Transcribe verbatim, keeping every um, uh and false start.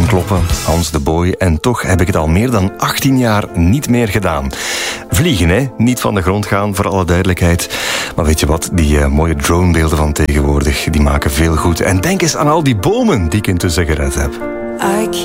kan kloppen, Hans de Boy. En toch heb ik het al meer dan achttien jaar niet meer gedaan. Vliegen, hè? Niet van de grond gaan, voor alle duidelijkheid. Maar weet je wat? Die uh, mooie dronebeelden van tegenwoordig, die maken veel goed. En denk eens aan al die bomen die ik intussen gered heb.